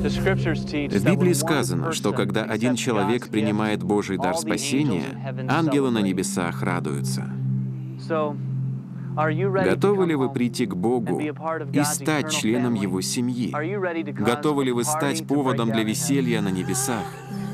В Библии сказано, что когда один человек принимает Божий дар спасения, ангелы на небесах радуются. Готовы ли вы прийти к Богу и стать членом Его семьи? Готовы ли вы стать поводом для веселья на небесах?